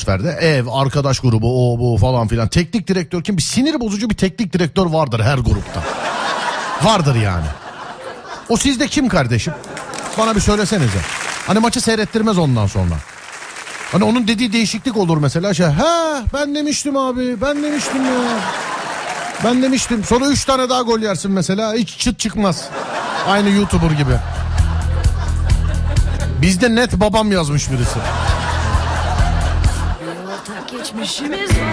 transferde. Ev, arkadaş grubu, o bu falan filan. Teknik direktör kim? Bir sinir bozucu bir teknik direktör vardır her grupta. Vardır yani. O sizde kim kardeşim? Bana bir söylesenize. Hani maçı seyrettirmez ondan sonra. Hani onun dediği değişiklik olur mesela. Ben demiştim abi, ben demiştim ya. Ben demiştim. Sonra 3 tane daha gol yersin mesela. Hiç çıt çıkmaz. Aynı YouTuber gibi. Bizde net babam yazmış birisi.